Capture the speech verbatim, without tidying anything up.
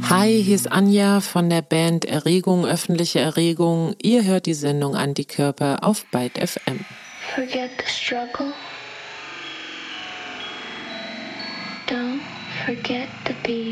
Hi, hier ist Anja von der Band Erregung, öffentliche Erregung. Ihr hört die Sendung Antikörper auf Byte F M. Forget the struggle. Don't forget the beat.